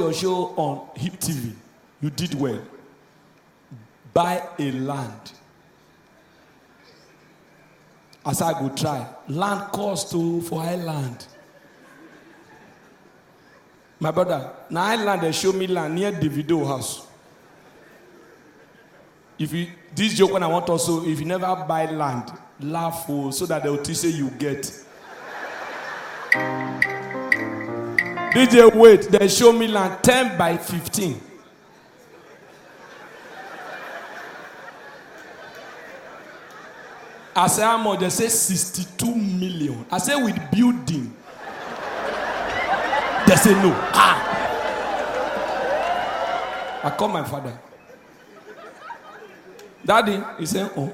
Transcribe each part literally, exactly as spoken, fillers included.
your show on Hip T V. You did well. Buy a land. As I go try. Land cost to for island. My brother, now island they show me land near Davido house. If you this joke when I want also, if you never buy land, laugh for so that they will say you get. D J wait, they show me land ten by fifteen. I say how much? They say sixty-two million. I say with building. They say no. Ah. I call my father. Daddy, he said, oh.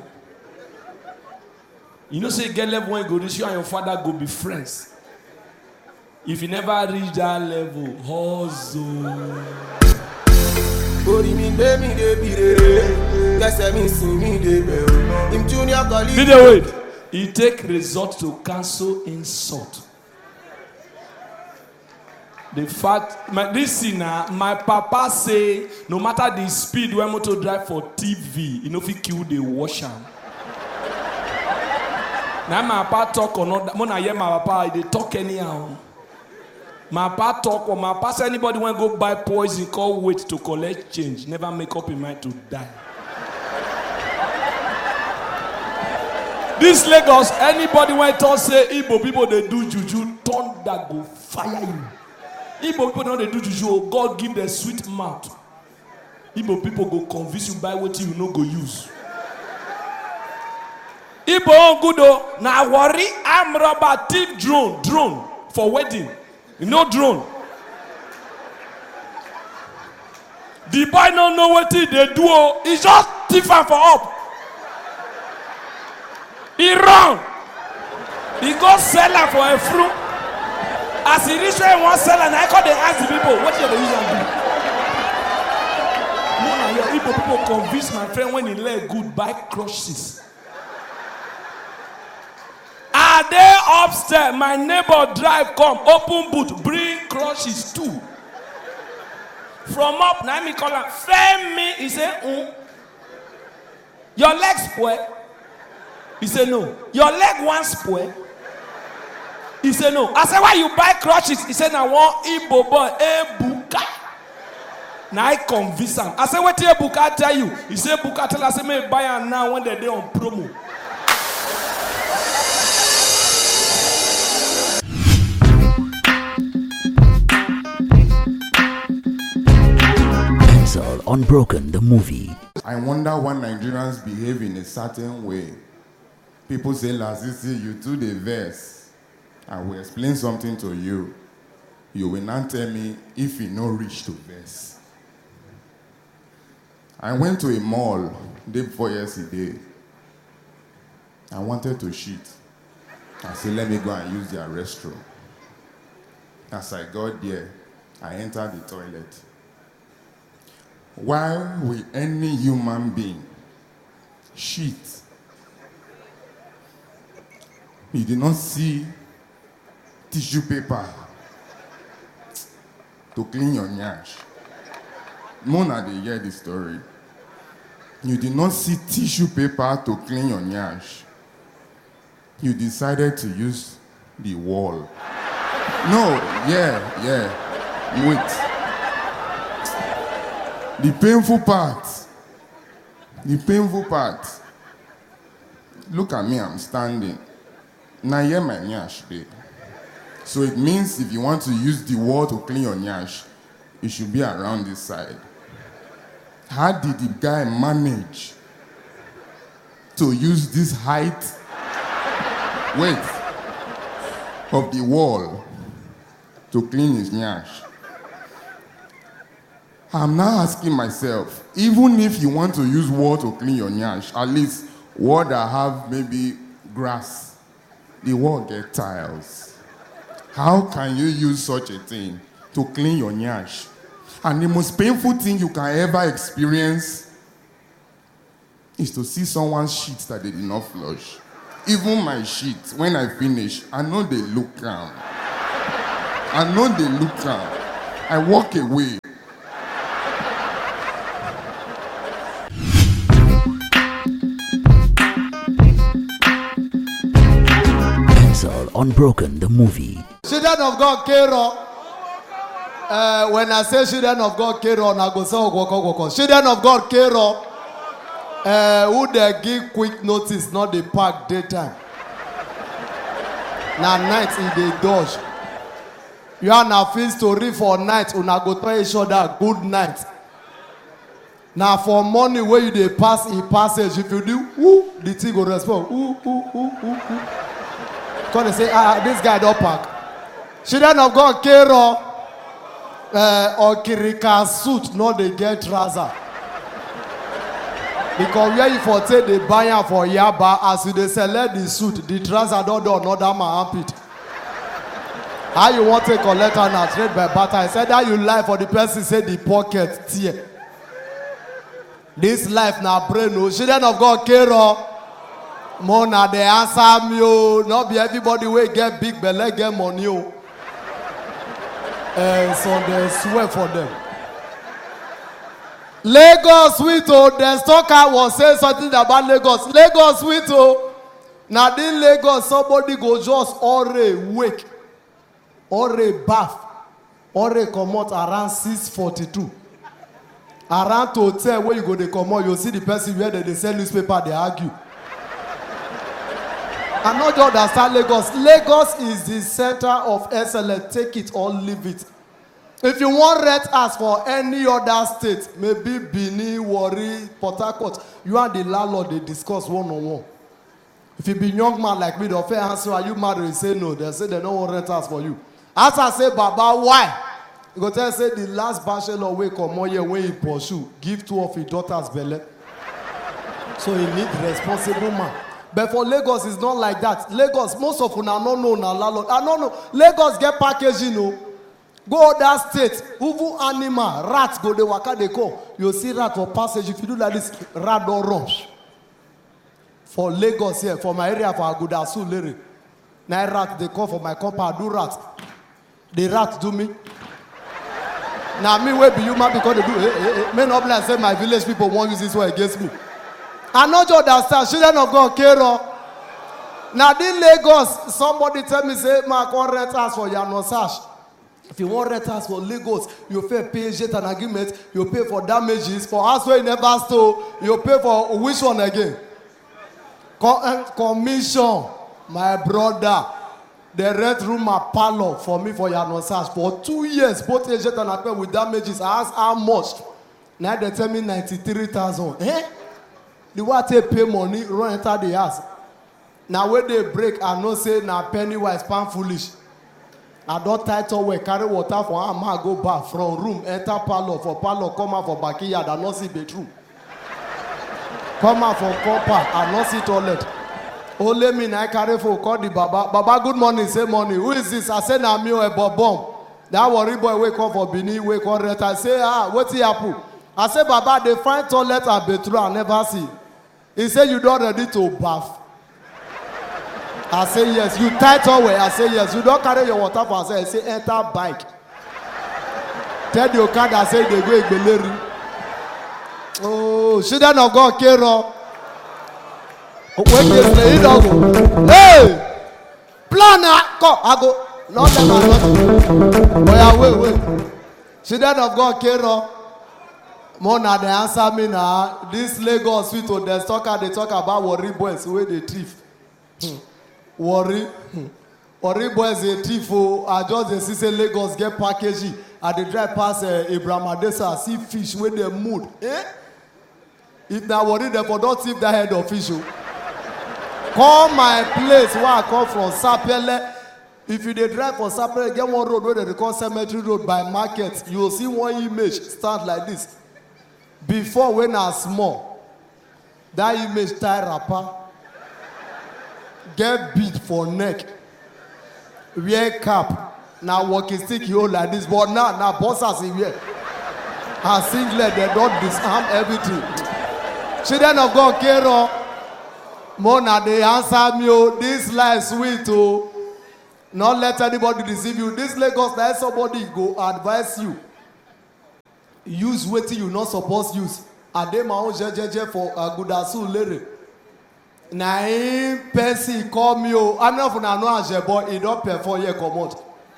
You know, say get level when you go this, you and your father go be friends. If you never reach that level, hustle. Video wait. He take resort to cancel insult. The fact, my, this sinner, my papa say, no matter the speed when motor drive for T V, you know if he kill the washer. Now my papa talk or not, when I hear my papa, they talk anyhow. My papa talk or my papa say anybody when go buy poison, call wait to collect change, never make up in mind to die. This Lagos, anybody when talk say Igbo people they do juju, thunder go fire you. Igbo people know they do juju, God give them sweet mouth. Igbo people go convince you buy what you know go use. Igbo on good though, now worry, I'm robber thief drone, drone for wedding. You know drone. The boy don't know what they do, he's just thiefing for up. He run. He go sell her for a fruit. As he reach where he want sell and I call they ask the people, what should they usually do? No, no, your Igbo people convince my friend when he let good buy crushes. Are they upstairs? My neighbor drive come, open boot, bring crushes too. From up, now me call him, frame me. He say, mm. Your leg spoil. He said, no. Your leg one spoil. He said, no. I said, why you buy crutches? He said, I want Igbo boy, Ebuka. Now I convince him. I said, what did Ebuka tell you? He said, Ebuka tell us, I may buy her now when they're there on promo. Denzel Unbroken, the movie. I wonder why Nigerians behave in a certain way. People say, Lazisi, you do the verse. I will explain something to you. You will not tell me if you no reach to verse. I went to a mall day before yesterday. I wanted to shit. I said, let me go and use their restroom. As I got there, I entered the toilet. Why will any human being shit? You did not see tissue paper to clean your nyash. Mona, they hear the story. You did not see tissue paper to clean your nyash. You decided to use the wall. No, yeah, yeah. Wait. The painful part. The painful part. Look at me, I'm standing. Now here my nyash day. So it means if you want to use the wall to clean your nyash, it should be around this side. How did the guy manage to use this height, weight of the wall to clean his nyash? I'm now asking myself, even if you want to use wall to clean your nyash, at least wall that have maybe grass, the wall get tiles. How can you use such a thing to clean your nyash? And the most painful thing you can ever experience is to see someone's shit that they did not flush. Even my shit, when I finish, I know they look calm. I know they look calm. I walk away. Answer Unbroken the movie. Children of God, Kero. Uh, when I say children of God, Kero, I go say Ogwoko Ogwoko. Children of God, Kero. Uh, who they give quick notice, not the park daytime. Now night in the dodge. You are now feel story for night. Una go tell each other good night. Now for morning where you they pass in passage, if you do, woo, the thing go respond. Woo, woo, woo, woo, woo. Because they say, ah, this guy don't park. Children of God, Kero. Uh, or Kirika suit, not they get trouser. Because where you for take the buyer for Yaba, as you they select the suit, the trouser don't do another man armpit. How you want to collect and a trade by barter? I said that you lie for the person say the pocket tear. This life now brain no. Children of God, Kero. Mona they answer me oh. Not be everybody will get big belly get money oh. And so they swear for them. Lagos sweet oh, the stalker was saying something about Lagos. Lagos sweet oh. Now in Lagos somebody go just already wake, already bath, already come out around six forty-two. Around to hotel where you go they come out, you see the person where they, they sell newspaper, they argue. I'm not just understand Lagos. Lagos is the center of excellence. Take it or leave it. If you want rent as for any other state, maybe Benin, Warri, Port Harcourt, you and the landlord, they discuss one on one. If you be young man like me, the fair answer, are you married? You say no. They say they don't want rent as for you. As I say, Baba, why? You go tell say the last bachelor way come on here when he pursue, give two of his daughters belly. So he need responsible man. But for Lagos, it's not like that. Lagos, most of them are not known as landlord. I don't know. Lagos get packaging, you know. Go that state, even animal, rats go the waka they call. You see rat for passage. If you do like this, rat don't rush. For Lagos here, for my area, for Agudasu, Lere. Now rat they call for my compound, do rat. The rat do me. Now me where be you man because they do. Eh, eh, eh. May not be say my village people won't use this way against me. I not just understand. Children of God, Kero. Now in Lagos, somebody tell me say, "Ma, I rent house for Yanosash." If you want rent house for Lagos, you pay pay jet and agreement. You pay for damages for house where you never stole. You pay for which one again? Com commission, my brother. The rent room a parlor for me for Yanosash for two years. Both agent and agreement with damages. I ask how much. Now they tell me ninety-three thousand. Eh? The one they pay money, run enter the house. Now when they break, I know say na penny wise, pan foolish. I don't title way, carry water for a man go back from room, enter parlor for parlor, come out for backyard, I not see bedroom. Come out for copper, I not see toilet. Only me I carry for call the Baba. Baba, good morning, say morning. Who is this? I say na me a bomb. That worry boy wake up for Benin, wake up rent. I say, ah, what's the apple? I say, Baba, they find toilet and bedroom, I never see. He said, you don't ready to bath. I say, yes. You tight away. I say, yes. You don't carry your water for I say, enter bike. Tell your car that say they go Igbeleri. Oh, children of God, Kero. Hey! Plan go. I go. Not them are not. Oh, yeah, wait, wait. Children of God, Kero. Mona, they answer me now. This Lagos sweet or the talker, they talk about worry boys where they thief. Worry. Worry boys a thief. Oh, I just they see say Lagos get packaging. And they drive past uh, Abraham Adesa, see fish when they mood. Eh? If they worry, they for don't thief that head of fish. Call my place where I come from, Sapele. If you they drive for Sapele, get one road where they call Cemetery Road by market. You will see one image start like this. Before when I was small, that image tie rapper, get beat for neck, wear cap, now walking stick you hold like this, but now now bosses in here. And singlet, they don't disarm everything. Children of God, Kero, Mona, they answer me, oh, this life sweet, oh. Not let anybody deceive you. This Lagos, that somebody go advise you. Use wetin you not supposed use. Ade ma own jejeje for Agudasu lere. Na him person call me o. I'm not for na know Ajebo. He don perform here comot.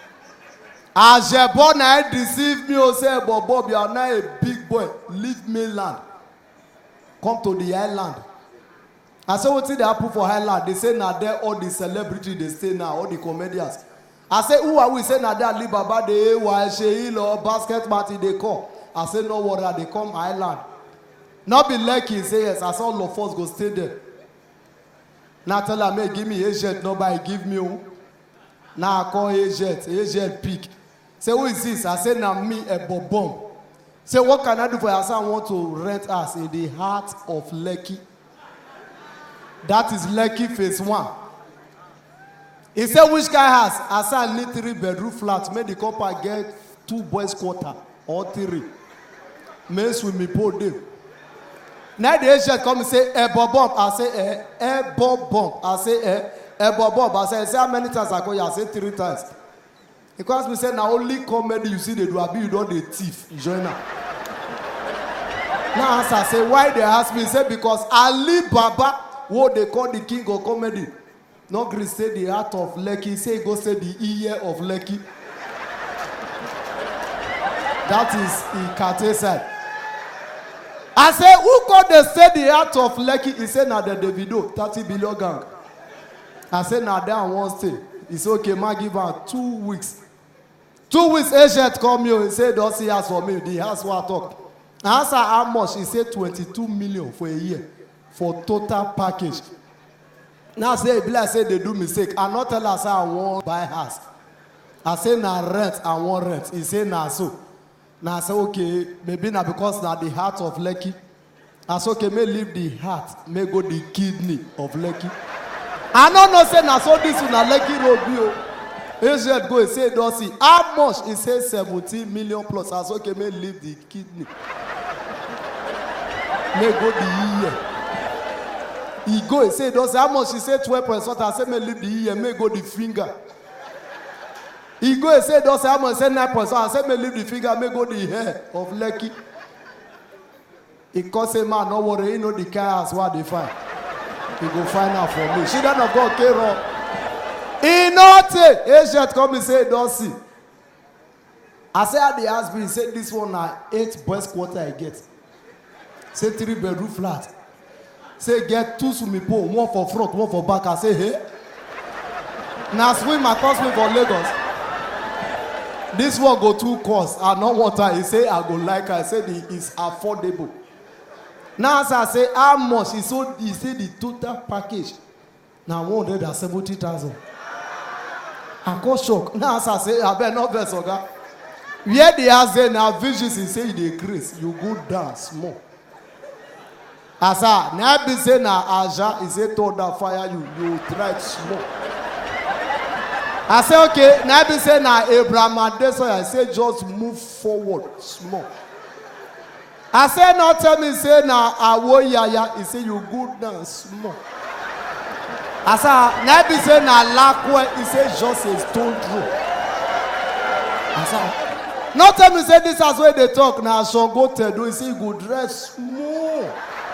Ajebo na he deceive me o say Bobo you are now a big boy. Leave mainland. Come to the island. I say wetin dey happen for island. They say na there all the celebrity they stay now, all the comedians. I say who are we? Say na there Ali Baba dey Wa Sheil or Basket Party they come. I say no worry, they come island. Not be lucky, say yes. I saw all of us go stay there. Now tell her, may give me agent, nobody give me. Now I call agent, agent pick. Say who is this? I say now me a bobom. Say what can I do for you? I say I want to rent us in the heart of Lekki. That is Lekki phase one. He said which guy has? I say I need three bedroom flats. Make the couple get two boys quarter or three. May swimming pool them. Now the agent come and say, eh, bob bomb. I say, eh, eh, bob bomb. I say, eh, eh, bob bomb. I say, say how many times I call you? I say three times. Because we say now only comedy you see they do, I be you don't the thief. Join now. Now I say, why they ask me? Say because Ali Baba, what they call the king of comedy. Not Chris say the heart of Lekki. Say go say the ear of Lekki. That is Ikate side. I say, who called the say the heart of Lekki? He said, now the Davido, thirty billion gang. I said, now there one stay. He said, okay, man, give her two weeks. Two weeks, agent come here. He said, don't see us for me. The house what I talk. I asked her how much. He said, twenty-two million for a year. For total package. Now, say, I say they do mistake. I not tell her, say, I want buy house. I say, now rent, I want rent. He said, now so. Now I say, okay, maybe now because now the heart of Lekki. I say, okay, may leave the heart, may go the kidney of Lekki. I don't know, say, now so this is na Lekki road bio. Agent go and say, don't see. How much? He says seventeen million plus. I say, okay, may leave the kidney. May go the ear. He go and say, don't see. How much? He say twelve point something. I say, may leave the ear, may go the finger. He go and say, don't say, I'm going to say nine point. So I said, may leave the finger, may go the hair of Lekki. He can say, man, no worry, you know the cars, what they find. He go find out for me. She don't know God care wrong. He not agent come and say, don't see. I say, how they ask me, he said, this one now, eight boys quarter I get. Say, three bedroom flat. Say, get two swimming pool, one for front, one for back. I say, hey. Now swim across me for Lagos. This one go two cost. I know what I say. I go like I said it is affordable. Now as I say how much? He so he said the total package. Now one hundred and seventy thousand. I got shock. Now as I say I better not vex oga. Where they are saying now visions he say they increase. You go dance more. As I now be say now Aja he say told that fire you you try small. I say, okay, now I say now Abraham Adesoya, I say just move forward small. I say now tell me say now Awo Yaya, he say you good dance small. I say now I say now Lakwe, he say just a stone throw. I say, now tell me say this as where they talk now Shongo Tedo, he say you go dress small.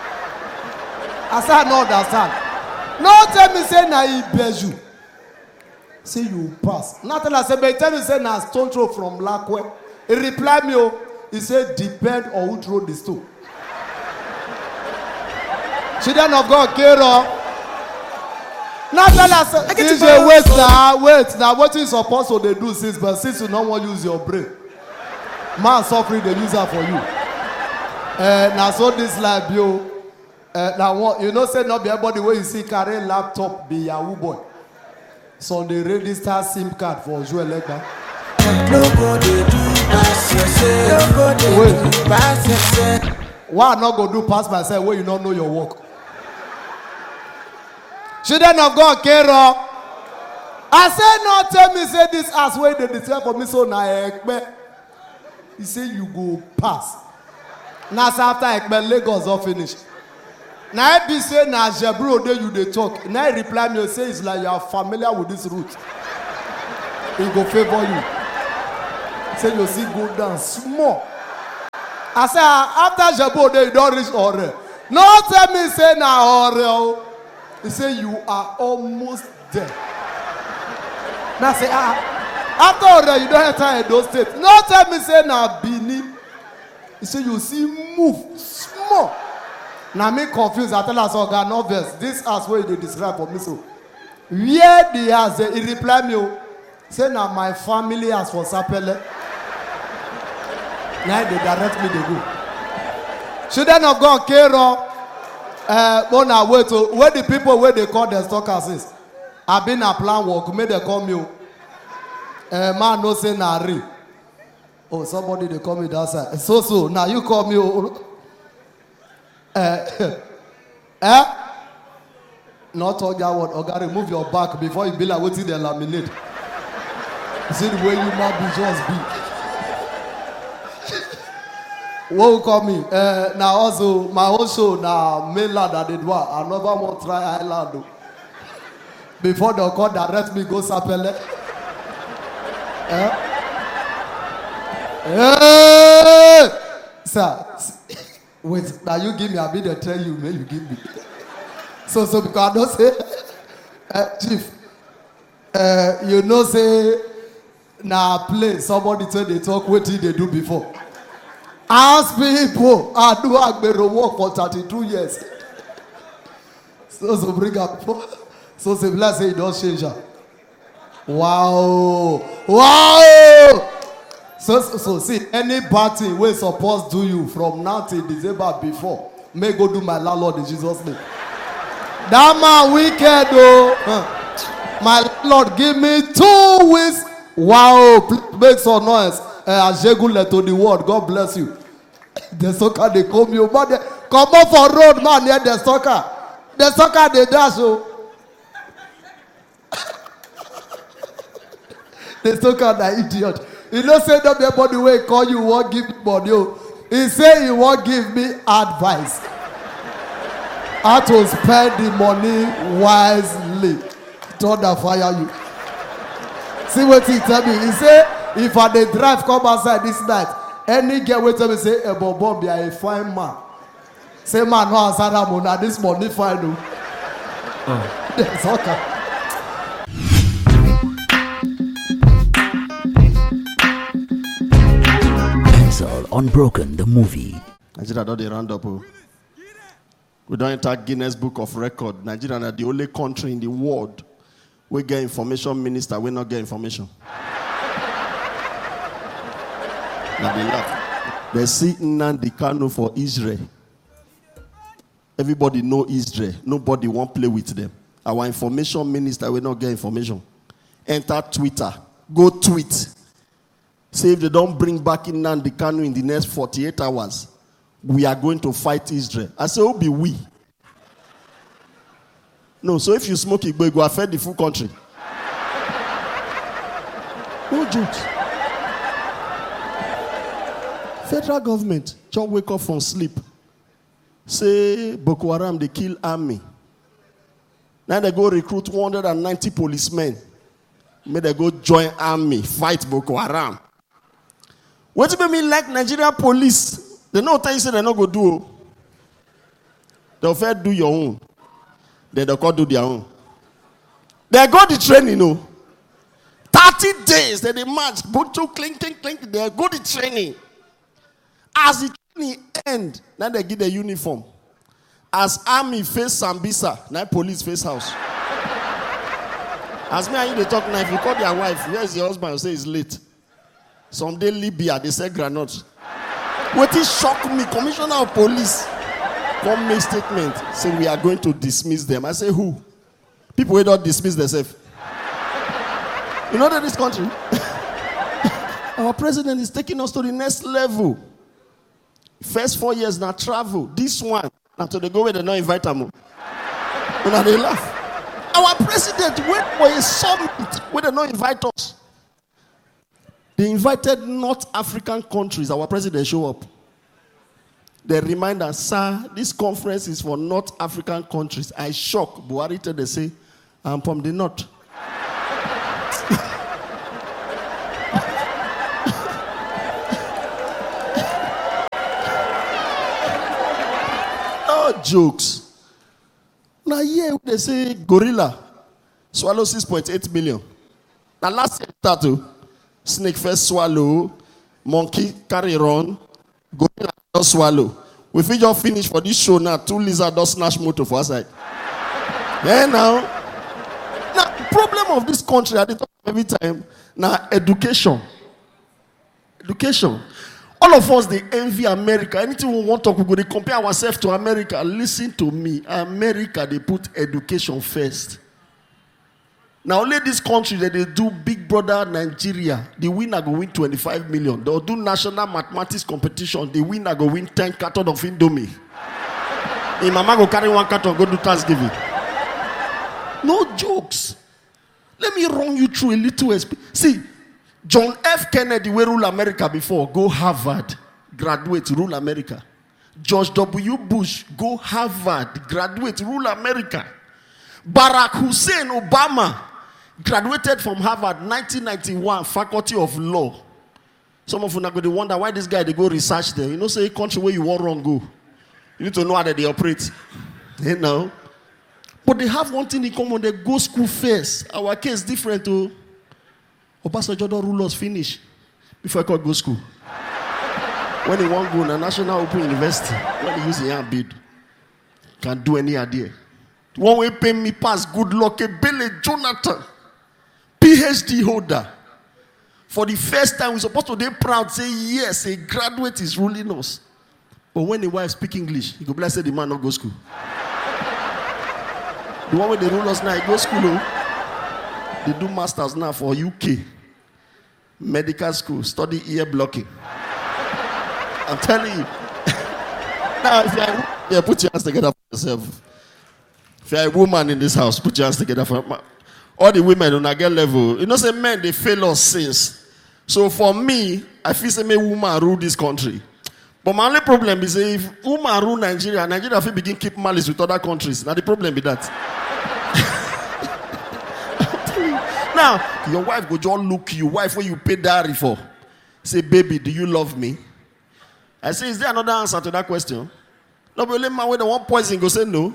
I say I don't understand. Now tell me say now Ibeju. Say you pass. Nothing I said, but tell me say na stone throw from Lakwe. He replied me, oh, he said depend on who throw the stone. Children of God, Kero. Nothing I said, D J wait now, wait now. What you supposed to they do since, but since you don't want to use your brain, man suffering they use that for you. Uh, now so this life, yo. Uh, now you know say not be everybody where you see carry laptop be Yahoo boy. So they register SIM card for Joel Legba. Wait. Why not go do pass myself where you don't know your work? Children of God, Kero. I said, no, tell me, say this as way they declare for me, so now Ekbe. He said, you go pass. Now, after Ekbe, Lagos all finished. Now I be say na Jebro dey you dey talk. Now I reply me say it's like you are familiar with this route. he go favor you. Say you see go down small. I say after Jabode you don't reach Ore. No tell me say na Ore. He say you are almost there. Now say ah after Ore you don't enter Edo State. No tell me say na Bini. He say you see move small. Now me confused. I tell us oh God no verse. This as what they describe for me so. Where the house he reply me oh. Say now my family has for Sapele. Now they direct me to go. Children of God, Kero, uh, Mona, wait to where the people where they call the stalkers is. I've been a plan work, may they call me. Uh, man, no say nari. Oh, somebody they call me that side. So so now you call me. Uh, eh? Not talk that word. Oga, remove your back before you be like waiting they laminate. See the way you might be just be. What will call me? Uh, now also my own show now mainland I did what? I never want to try island. Before they call direct me go Sapele. Eh? Hey! Sir, wait, now you give me a bit to tell you, may you give me. So so because I don't say uh, Chief, uh, you know say now play somebody tell they talk what they do before. Ask people, I do Agbero work for thirty-two years. So, so bring up. So, say, let's say, you don't change her. Wow. Wow. So, so, so, see, any bad thing we're supposed to do you from now till December before, may go do my landlord in Jesus' name. That man wicked, though. Huh. My Lord, give me two weeks. Wow. Please make some noise. Uh, to the world. God bless you. The soccer they come you, but they come up for road man near the soccer. The soccer they dash so. The soccer that idiot. He don't say that the body way call you won't give me money. He say he won't give me advice. How to spend the money wisely. Thunder fire you. See what he tell me. He say if I dey drive come outside this night, any girl wait tell me say, "Eh, Bob, be a fine man." Say man, no answer that money. This money fine though. Oh. That's okay. Answer Unbroken the movie. Nigeria don't dey round up. Oh. We don't enter Guinness Book of Record. Nigeria is the only country in the world we get information minister. We not get information. Now they laugh. They see Nnamdi Kanu for Israel. Everybody know Israel. Nobody won't play with them. Our information minister will not get information. Enter Twitter. Go tweet. Say if they don't bring back Nnamdi Kanu in the next forty-eight hours, we are going to fight Israel. I say, who be we? No, so if you smoke it, go affect the full country. No jokes. Federal government just wake up from sleep. Say Boko Haram, they kill army. Now they go recruit one hundred ninety policemen. May they go join army, fight Boko Haram. What do you mean like Nigerian police? They know what you say they not go do. They'll first do your own. Then they'll go do their own. They go the training, you know. thirty days, then they march, boot to clink, clink, clink. They go the training. As the training end, now they give the uniform. As army face Sambisa, now police face house. As me and you they talk now, if you call their wife, where is your husband? You say he's late. Someday Libya, they say granite. What is shock me? Commissioner of police come make statement. Say we are going to dismiss them. I say who? People will not dismiss themselves. You know that this country, our president is taking us to the next level. First four years now travel. This one, now to the go where they don't invite them. And now they laugh. Our president went for a summit where they don't invite us. They invited North African countries. Our president show up. They remind us, sir, this conference is for North African countries. I shock. Buhari tell they say, I'm from the north. Not jokes. Now here they say gorilla swallow six point eight million. Now last year tattoo, snake first swallow, monkey carry run, gorilla just swallow. We fit just finish for this show now. Two lizards just snatch motor for our side. Yeah, now. Now, the problem of this country, I talk every time, now education. Education. All of us, they envy America. Anything we want to talk, we go, they compare ourselves to America. Listen to me. America, they put education first. Now, only this country that they do Big Brother Nigeria, the winner go win twenty-five million. They'll do national mathematics competition, the winner go win ten cartons of Indomie. Hey, mama go carry one carton, go do Thanksgiving. No jokes. Let me run you through a little. Exp- See, John F. Kennedy, we rule America before, go Harvard, graduate, rule America. George W. Bush, go Harvard, graduate, rule America. Barack Hussein Obama, graduated from Harvard, nineteen ninety-one, Faculty of Law. Some of you are going to wonder why this guy, they go research there. You know, say country where you want wrong go. You need to know how they operate. You know. But they have one thing in common, they go school first. Our case different too. Obasanjo don't rule us finish before I could go school. When they want to go to National Open University, when they use the hand bid, can't do any idea. One way pay me pass, good luck, a Billy Jonathan, P H D holder. For the first time, we're supposed to be proud, say yes, a graduate is ruling us. But when the wife speak English, he go bless the man not go school. The one where they rule us now, he go school. Oh. They do masters now for U K. Medical school, study ear blocking. I'm telling you. Now, if you're, yeah, put your hands together for yourself. If you're a woman in this house, put your hands together for all the women on a girl level. You know, say men, they fail us since. So for me, I feel say me woman rule this country. But my only problem is if woman rule Nigeria, Nigeria will begin keep malice with other countries. Now the problem be that. Now, your wife go just look you, wife where you pay dowry for. Say, baby, do you love me? I say, is there another answer to that question? No, but let my way the one poison go say no.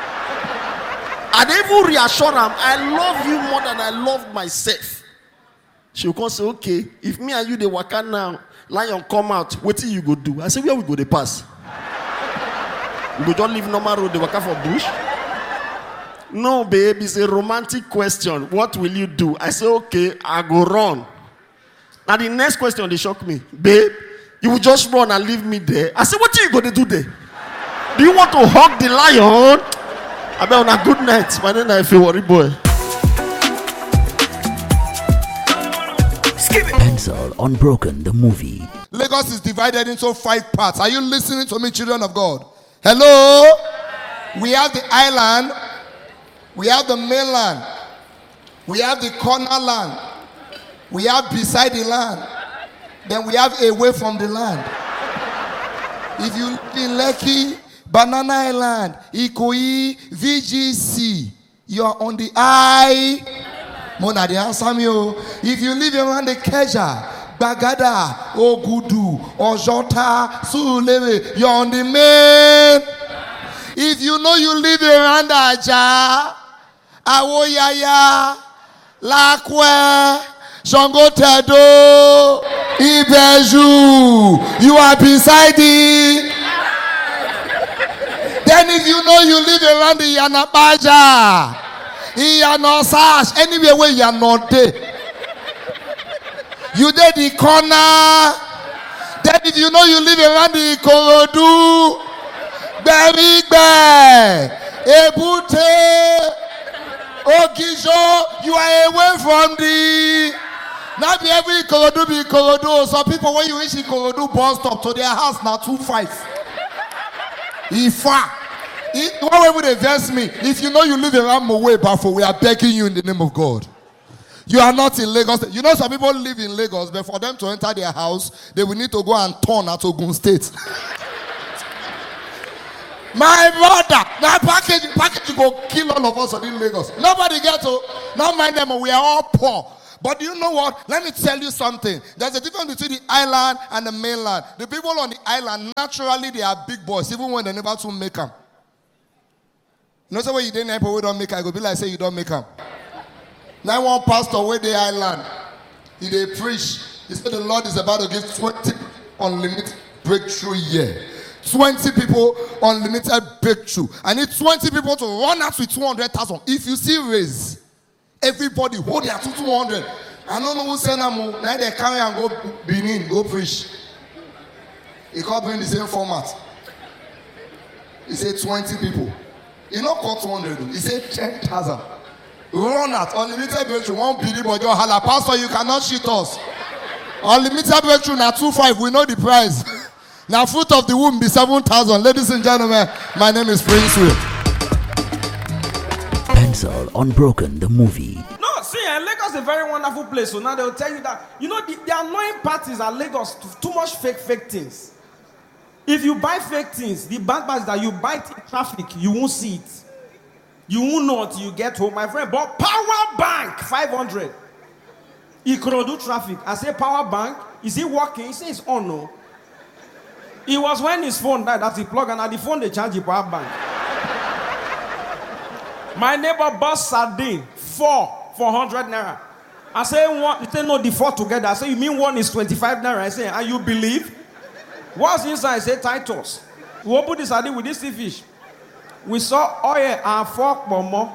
I dey even reassure them, I love you more than I love myself. She will come say, okay, if me and you they work out now, lion come out, what till you go do? I say, where we go they pass? We go just leave normal road, they work out for bush? No, babe, it's a romantic question. What will you do? I say, okay, I go run. Now the next question, they shock me. Babe, you will just run and leave me there. I say, what are you going to do there? Do you want to hug the lion? I bet on a good night. My name is worry boy. Denzel on Broken, the movie. Lagos is divided into five parts. Are you listening to me, children of God? Hello? We have the island. We have the mainland. We have the corner land. We have beside the land. Then we have away from the land. If you live in Lekki, Banana Island, Ikoyi, V G C, you are on the I. Mona de Asamio. If you live around the Keja, Bagada, Ogudu, Ojota, Suleme, you're on the main. If you know you live around Aja, Awoyaya, Lakwe, Songotedo, Ibeju, you are beside it. Then if you know you live around the Yanabaja, Yanosash, anywhere where you are not there, you did the corner. Then if you know you live around the Ikorodu, Berigbe, Ebute, Ogijo, you are away from the. Not be every Ikorodu be Ikorodu. Some people when you reach Ikorodu bus stop to their house now two five. Ifa. Why would they verse me? If you know you live around Mowe Bafo, we are begging you in the name of God. You are not in Lagos. You know some people live in Lagos, but for them to enter their house, they will need to go and turn at Ogun State. My brother, that package, package go kill all of us in Lagos. Nobody get to, not mind them, we are all poor. But you know what? Let me tell you something. There's a difference between the island and the mainland. The people on the island, naturally, they are big boys, even when they never to make them. No say where you didn't help, we don't make. I go be like say you don't make them. Now one pastor where the island, he they preach. He said the Lord is about to give twenty unlimited breakthrough year. twenty people unlimited breakthrough. I need twenty people to run out with two hundred thousand. If you see raise, everybody hold their two hundred. I don't know who send them. Now they carry and go Benin, go preach. He can't bring the same format. He said twenty people. He not call two hundred. He said ten thousand. Run out. Unlimited breakthrough. One billion, but your hala. Pastor, you cannot cheat us. Unlimited breakthrough now two five. We know the price. Now fruit of the womb be seven thousand. Ladies and gentlemen, my name is Prince Will. Pencil Unbroken, the movie. No, see, and Lagos is a very wonderful place. So now they'll tell you that, you know, the, the annoying part is at Lagos, too much fake, fake things. If you buy fake things, the bad part is that you buy it in traffic, you won't see it. You won't know until you get home. My friend bought power bank, five hundred. He could do traffic. I say, power bank, is it working? He says, it's on, no. It was when his phone died that he plugged, and at the phone they charge the power bank. My neighbor bought sardine, four, four hundred naira. I say, one, he said, no, the four together. I say, you mean one is twenty-five naira? I say, and you believe? What's inside? I say, Titus. We opened the sardine with this sea fish. We saw oil and fork more.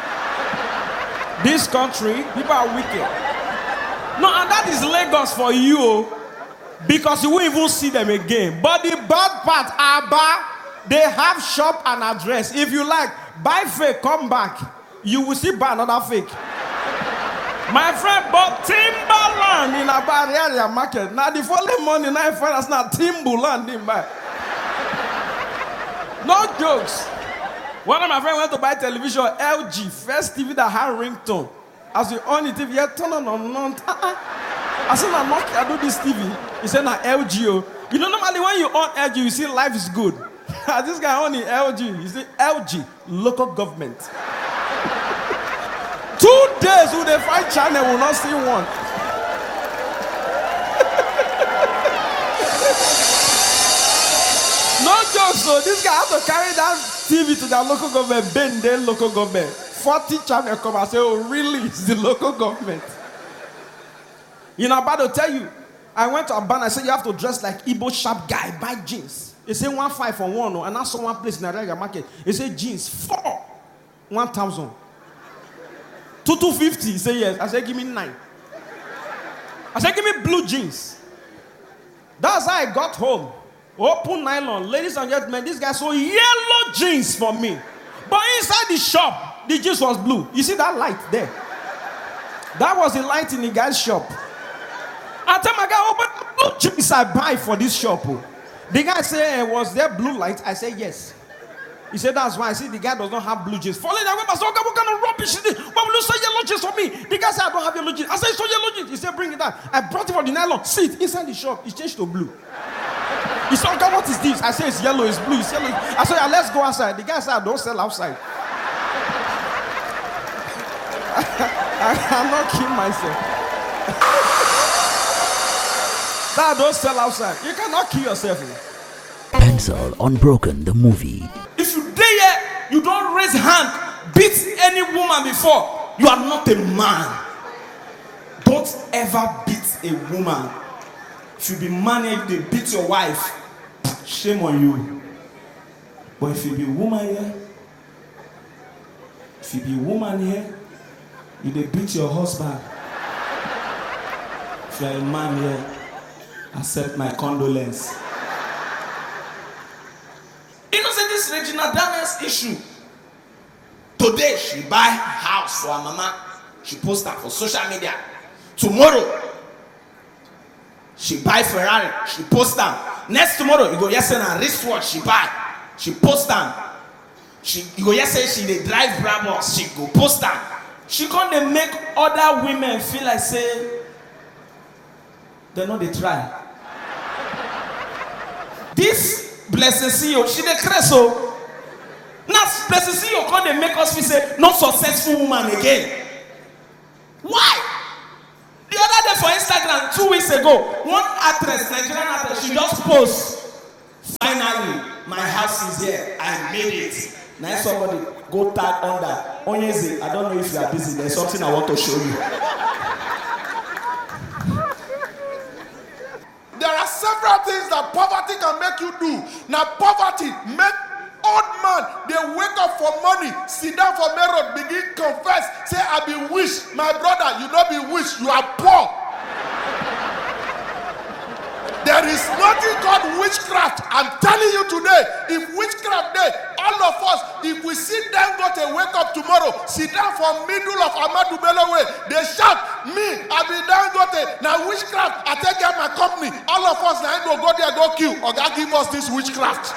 This country, people are wicked. No, and that is Lagos for you, because you won't even see them again. But the bad part, Aba, they have shop and address. If you like, buy fake, come back. You will see buy another fake. My friend bought Timberland in Aba area market. Now the following morning, I find us now Timberland in buy. No jokes. One of my friends went to buy television, L G, first T V that had ringtone. As you on the T V, you turn on on on. I said, I'm not, I do this T V. He said, nah, L G. Oh. You know, normally when you on L G, you see life is good. This guy on the L G, he said, L G, local government. Two days with the fight channel will not see one. No jokes, so this guy had to carry that T V to the local government, bend their local government. forty channel come and say, oh, really? It's the local government. You know, I'm about to tell you, I went to Abana, I said, you have to dress like Igbo sharp guy, buy jeans. They say one five for one, and I saw one place in the regular market. They say jeans, four, one thousand. Two, two fifty. He said, yes. I said, give me nine. I said, give me blue jeans. That's how I got home. Open nylon. Ladies and gentlemen, this guy saw yellow jeans for me. But inside the shop, the jeans was blue. You see that light there? That was the light in the guy's shop. I tell my guy, open the blue jeans I buy for this shop. The guy said, was there blue light? I said, yes. He said, that's why. I see the guy does not have blue jeans. Falling down, I said, okay, what kind of rubbish is this? Why will you say yellow jeans for me? The guy said, I don't have yellow jeans. I said, it's so yellow jeans. He said, bring it down. I brought it for the nylon. See it inside the shop. It's changed to blue. He said, okay, what is this? I said, it's yellow, it's blue, it's yellow. I said, yeah, let's go outside. The guy said, I don't sell outside. I, I'm not kidding myself. That don't sell outside. You cannot kill yourself. Pencil Unbroken, the movie. If you dare, you don't raise hand, beat any woman before, you are not a man. Don't ever beat a woman. If you be man and they beat your wife, shame on you. But if you be a woman here, if you be a woman here, you they beat your husband. If you are a man here, accept my condolence. You know, say this Regina Daniels issue. Today she buy house for her mama. She post that for social media. Tomorrow, she buy Ferrari. She post them. Next tomorrow, you go yes and a wristwatch she buy. She post them. She you go yes say she they drive Brabus. She go post them. She can't they make other women feel like say they know they try. This Blessing C E O, she the creso. Now Blessing C E O can't they make us feel say not successful woman again. Why? The other day for Instagram, two weeks ago, one actress, Nigerian actress, she just post. Finally, my house is here. I made it. Now somebody go tag under. Onyeze, I don't know if you are busy. There's something I want to show you. There are several things that poverty can make you do. Now, poverty make old man, they wake up for money, sit down for main road, begin confess, say, I be wish. My brother, you not be wish, you are poor. There is nothing called witchcraft. I'm telling you today, if witchcraft there, all of us, if we sit down, go to wake up tomorrow, sit down for middle of Ahmadu Bello way, they shout, me, I be down, go to, now witchcraft, I take care of my company. All of us now go go there, go kill, or God give us this witchcraft.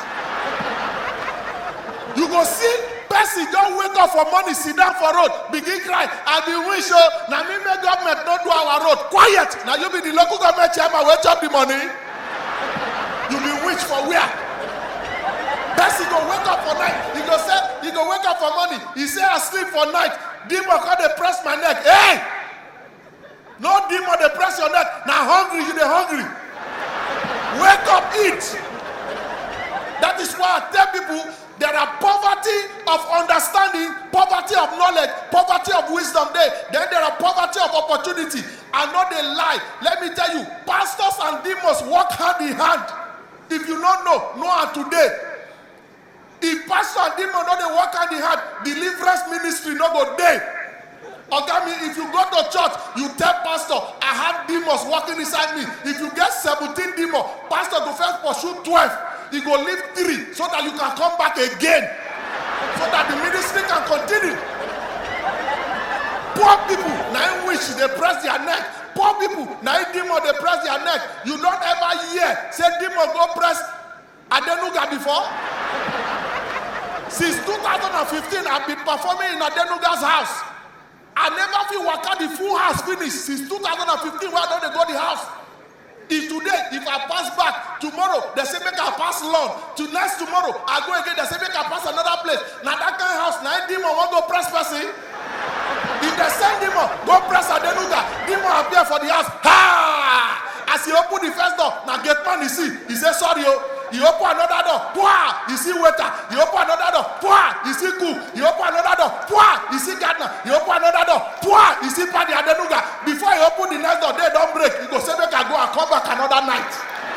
You go see person don't wake up for money, sit down for road, begin cry. I be wish oh, now me make government not do our road. Quiet. Now you be the local government chairman, wait up the money. You be wish for where? Person go wake up for night. He go say, he go wake up for money. He say I sleep for night. Demon come they press my neck. Hey! No demon they press your neck. Now hungry, you they hungry. Wake up, eat. That is why I tell people there are poverty of understanding, poverty of knowledge, poverty of wisdom there. Then there are poverty of opportunity. I know they lie. Let me tell you, pastors and demons work hand in hand. If you don't know, know how today. If pastor and demon don't they work hand in hand, deliverance ministry no go there. Okay, me, if you go to church, you tell pastor, I have demons working inside me. If you get seventeen demons, pastor go first pursue twelve. He go leave three so that you can come back again. So that the ministry can continue. Poor people, now wish they press their neck. Poor people, now demon they press their neck. You don't ever hear say demon go press Adenuga before. Since two thousand fifteen, I've been performing in Adenuga's house. I never feel waka the full house finished since two thousand fifteen. Where don't they go the house? If today, if I pass back, tomorrow, they say make I pass long. To next tomorrow, I go again, they say make I pass another place. Now that kind of house, now demon want go press person. If they send demon, go press Adenuga, demon appear for the house. Ha! As he open the first door, now get man, he see, he say sorry, oh. He open another door, Pwah! He see waiter. He open another door, Pwah! He see cook. He open another door, Pwah! He see gardener. He open another door, Pwah! He see Paddy Adenuga. Before he open the next door, they don't break. He go say make I go and come back another night.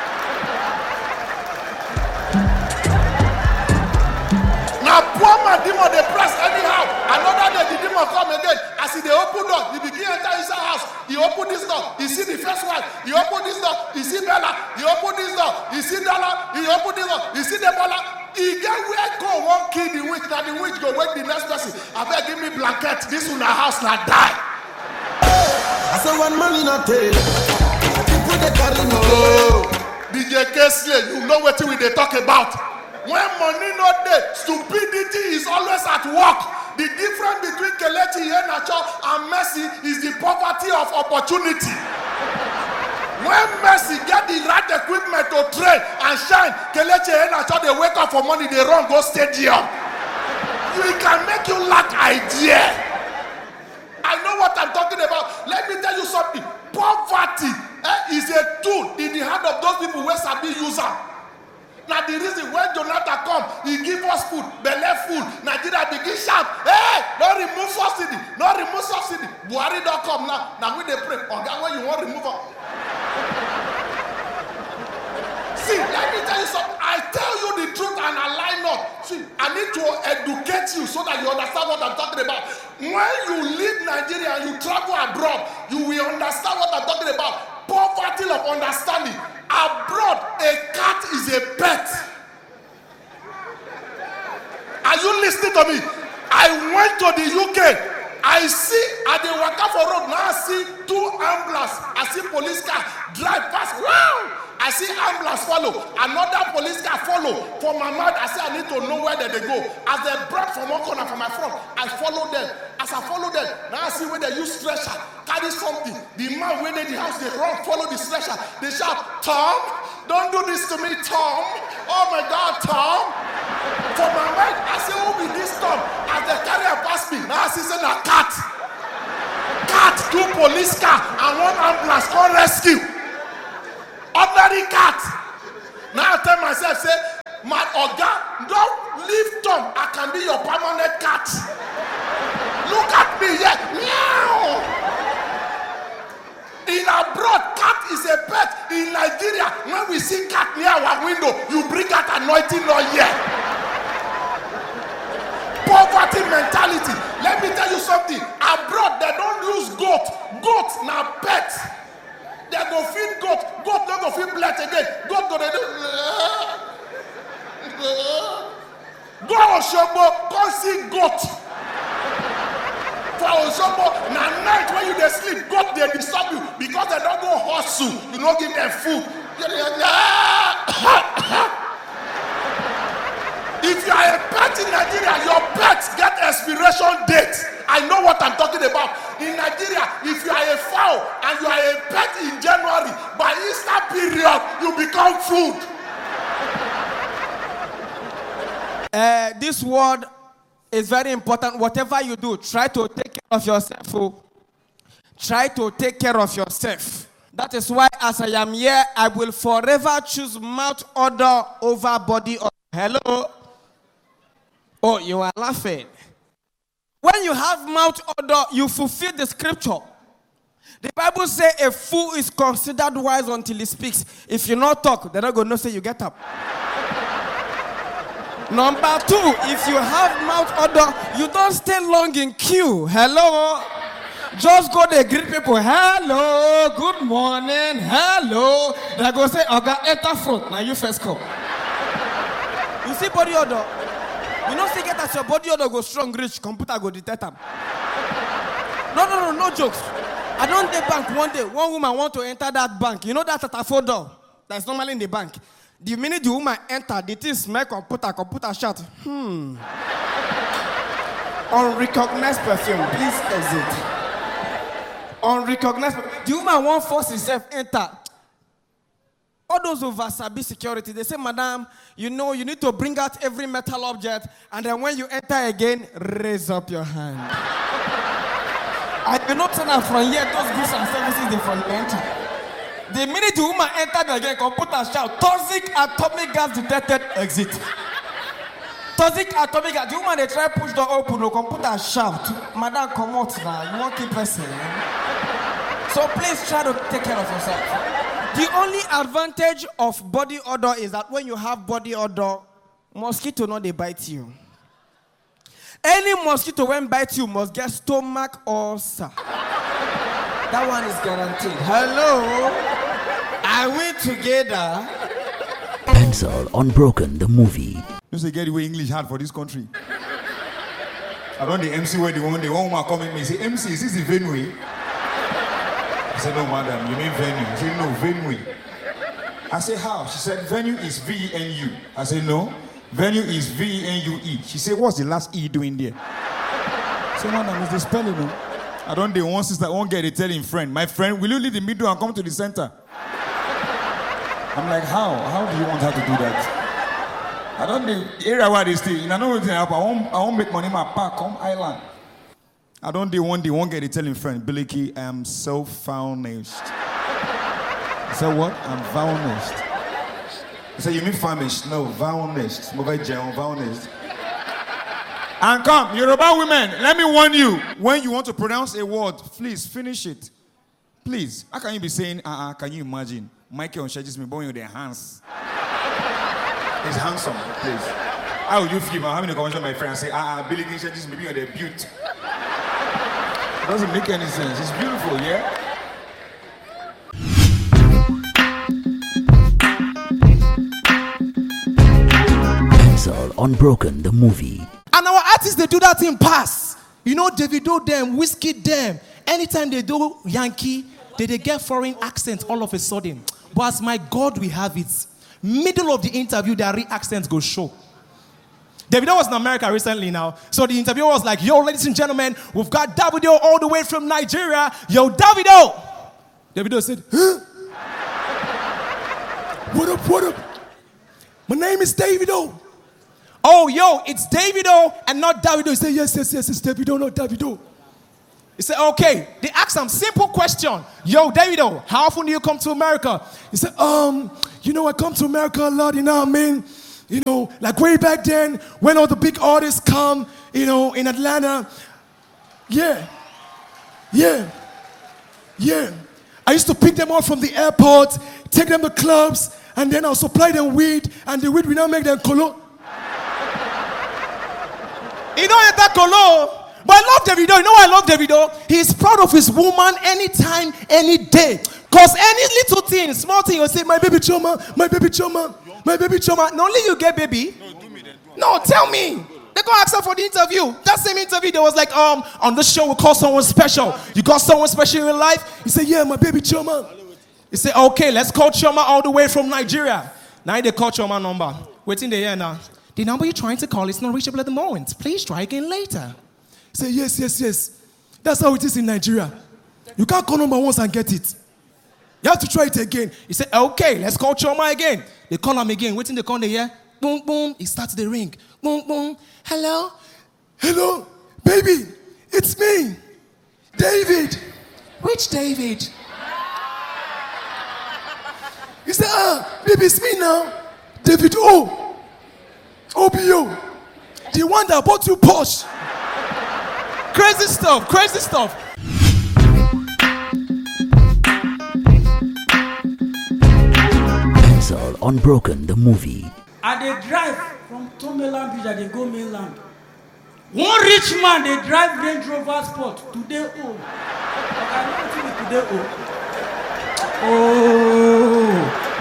Now poor man demon they press anyhow. Another day the demon come again. As he they open door, he begin enter inside house. He open this door. He see the first wife. He open this door. He see Bella. He open this door. He see Dollar. He open this door. He see the Bola. He get where go one kill the witch. Now the witch go wake the next person. I beg give me blanket. This one a house now die. I say one man in a tail. People they carry no. Oh, D J Kesley, you know what we they talk about. When money not there, stupidity is always at work. The difference between Kelechi Iheanacho and Messi is the poverty of opportunity. When Messi get the right equipment to train and shine, Kelechi Iheanacho they wake up for money, they run go stadium. It can make you lack idea. I know what I'm talking about. Let me tell you something. Poverty eh, is a tool in the hand of those people who sabi use am. Now the reason when Jonathan come, he give us food, belle food. Nigeria begin shout, hey, don't remove subsidy, don't remove subsidy. Buhari don't come now. Now we they pray. On that way you want to remove them. See, let me tell you something. I tell you the truth and I lie not. See, I need to educate you so that you understand what I'm talking about. When you leave Nigeria and you travel abroad, you will understand what I'm talking about. Poverty of understanding. Abroad, a cat is a pet. Are you listening to me? I went to the U K. I see at the Wakafor road now. I see two ambulances. I see police car drive past. Wow! I see ambulance follow. Another police car follow. For my mouth, I say I need to know where they, they go. As they brought from one corner from my front, I follow them. As I follow them, now I see where they use stretcher, carry something. The man when they the house, they run, follow the stretcher. They shout, Tom, don't do this to me, Tom. Oh my God, Tom. For my mind, I say, who be this Tom? As they carry her past me, now I see say a cat. Cat, two police car, and one ambulance come rescue. Ordinary cat. Now I tell myself, say, my Oga, don't leave Tom. I can be your permanent cat. window, you bring out anointing oil here. Poverty mentality. Let me tell you something. Abroad, they don't use goat. Goat now pet. They go feed goat. Goat don't go feed blood again. Goat go they do. Go Osogbo, go see goat. For Osogbo, now night when you dey sleep, goat they disturb you because they don't go hustle. You don't give them food. If you are a pet in Nigeria, your pets get expiration date. I know what I'm talking about. In Nigeria, if you are a fowl and you are a pet in January, by Easter period, you become food. Uh, this word is very important. Whatever you do, try to take care of yourself. Oh. Try to take care of yourself. That is why, as I am here, I will forever choose mouth odor over body odor. Hello? Oh, you are laughing. When you have mouth odor, you fulfill the scripture. The Bible says a fool is considered wise until he speaks. If you not talk, they're not going to say you get up. Number two, if you have mouth odor, you don't stay long in queue. Hello? Just go there, greet people. Hello, good morning. Hello. They go say, Oga, enter front. Now you first come. You see body odor? You know, see get as your body odor go strong, rich, computer go detect them. No, no, no, no jokes. I don't dey bank one day. One woman want to enter that bank. You know that at a four door that's normally in the bank. The minute the woman enter, the thing smell computer, computer shut. Hmm. Unrecognized perfume, please exit. Unrecognized. The woman won't force herself enter. All those over Sabi security, they say, Madam, you know, you need to bring out every metal object, and then when you enter again, raise up your hand. I do not turn out from here, those goods and services, they from enter. The minute the woman entered again, computer shout, toxic atomic gas detected, exit. Toxic atomic gas, the woman they try push the open, the computer shout, Madam, come out now, you won't keep pressing. So please try to take care of yourself. The only advantage of body odor is that when you have body odor, mosquito no they bite you. Any mosquito when bite you must get stomach ulcer. That one is guaranteed. Hello? Are we together? Pencil Unbroken, the movie. You say get the way English hard for this country. I don't the M C where the one the one woman come in me say M C is this the venue? I said no madam, you mean venue? She said no venue. I said how? She said venue is V E N U. I said no, venue is V E N U E. She said what's the last E doing there? I said madam, is the spelling no? I don't the one sister won't get it telling friend. My friend, will you leave the middle and come to the center? I'm like, how? How do you want her to do that? I don't the area where they stay. I know what happen. I won't I won't make money in my park, come island. I don't the one they won't get it telling friend. Biliki, I am so famished. I said what? I'm famished. I said, you mean famished? No, famished. Famished. And come, Yoruba women, let me warn you. When you want to pronounce a word, please finish it. Please. How can you be saying, uh-uh, can you imagine? Michael Onshajis me born with their hands. He's handsome, please. How would you feel about having a conversation with my friend and say, ah, uh-uh, Billy Onshajis me be on their beauty? It doesn't make any sense. It's beautiful, yeah? Pencil Unbroken, the movie. And our artists, they do that in pass. You know, Davido them, Whiskey them. Anytime they do Yankee, they, they get foreign accents all of a sudden. But as my God, we have it. Middle of the interview, their real accents go show. Davido was in America recently now. So the interviewer was like, yo, ladies and gentlemen, we've got Davido all the way from Nigeria. Yo, Davido! Davido said, huh? What up, what up? My name is Davido. Oh, yo, it's Davido and not Davido. He said, yes, yes, yes, it's Davido, not Davido. He said, okay. They asked him, simple question. Yo, Davido, how often do you come to America? He said, um, you know, I come to America a lot, you know what I mean? You know, like way back then, when all the big artists come, you know, in Atlanta. Yeah. Yeah. Yeah. I used to pick them up from the airport, take them to clubs, and then I'll supply them weed, and the weed will now make them colo. You don't enter colo. But I love Davido. You know why I love Davido? He's proud of his woman anytime, any day. Because any little thing, small thing, you'll say, my baby Choma, my baby Choma, my baby Choma. Not only you get baby. No, do me then. No, tell me. They go ask her for the interview. That same interview, there was like, um, on this show we call someone special. You got someone special in your life? He said, yeah, my baby Choma. He said, okay, let's call Choma all the way from Nigeria. Now they call Choma number. Waiting the air now. The number you're trying to call is not reachable at the moment. Please try again later. He said, yes, yes, yes. That's how it is in Nigeria. You can't call number once and get it. You have to try it again. He said, okay, let's call Choma again. They call him again. Waiting the call the air. Boom, boom. It starts the ring. Boom, boom. Hello? Hello? Baby, it's me. David. Which David? He said, ah, baby, it's me now. David O. O B O. The one that bought you Porsche. Crazy stuff, crazy stuff. Pencil Unbroken, the movie. I dey drive from Tombeland Bridge, I dey go mainland. One rich man dey drive Range Rover Sport today old. But I know wetin be today old. Oh.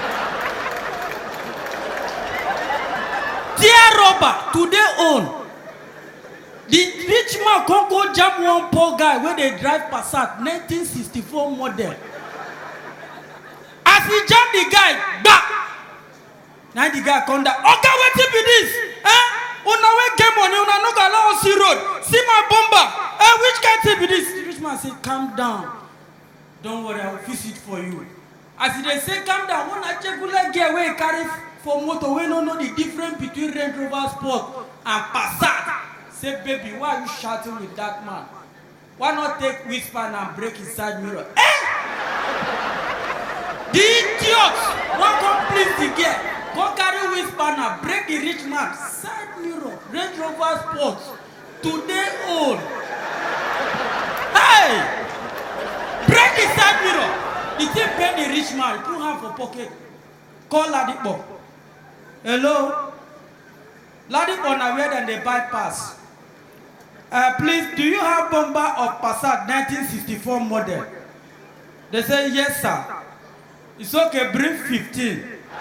Dear Robert, today old. The rich man come go jam one poor guy wey dey drive Passat nineteen sixty-four model. As he jam the guy, back. Now the guy come down. Oga, wetin be this? Eh? Una wey get money, una no go allow us see road. See my bomber. Eh, which kind thing be this? The rich man say, calm down. Don't worry, I will fix it for you. As they say, calm down. One achegula girl wey carry for motor wey no know the difference between Range Rover Sport and Passat. Say, baby, why are you shouting with that man? Why not take whisper and break his side mirror? Eh? The idiot! Why come please the girl? Go carry whisper and break the rich man side mirror. Range Rover Sport. Today old. Hey! Break the side mirror. The thing pay the rich man. Put hand for pocket. Call Ladipo. Hello? Ladipo na where then they bypass. Uh, please, do you have bomber of Passat nineteen sixty-four model? They say, yes, sir. It's okay, bring fifteen.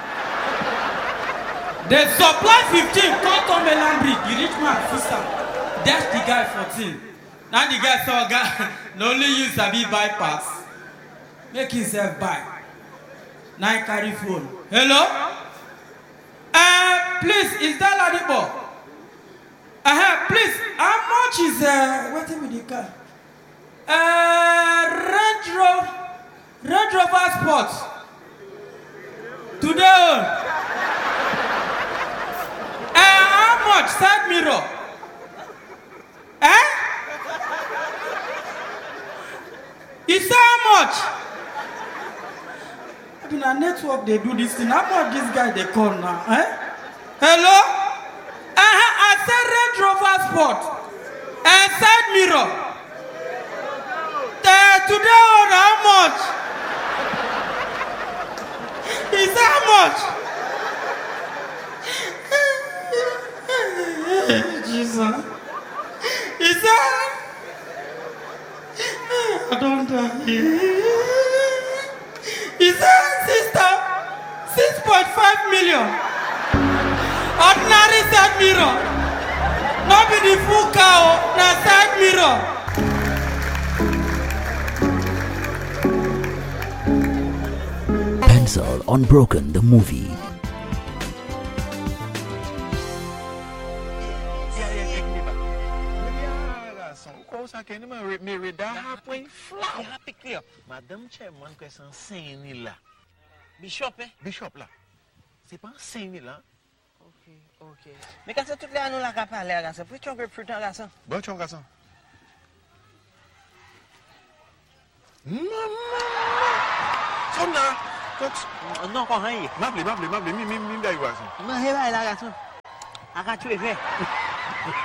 They supply fifteen, come to Tombeland Bridge. The rich man, sister, that's the guy fourteen. Now the guy saw a guy, not only use a big bypass. Make himself buy. Now he carry phone. Hello? Uh, please, is that Ladipo? Uh-huh, please, how much is, uh, waiting with the car? Uh, Range Rover, Range Rover Sport. Today. Uh, how much? Side mirror. Eh? You say how much? In a network, they do this thing. How much this guy they call now? Eh? Hello? Uh-huh, I said Range Rover Sport. And side mirror. Uh, today on how much? Is how much? Jesus. Is that? I don't die. Is that, sister? six point five million. Ordinary side mirror. Not be the full cow, na side mirror. Pencil Unbroken, the movie. Madame Chairman, question saying là. Bishop, eh? Bishop là. C'est pas saying là. Ok, ok. Mais quand c'est toute l'année là qu'a parlé à garçon, pourquoi tu grapefruit en garçon? Bon, tu garçon. Non, non. Son là. Non, pas rien. M'appelez, m'appelez, m'appelez, mi mi mi d'ailleurs garçon. Non, c'est là garçon. À quand tu es fait?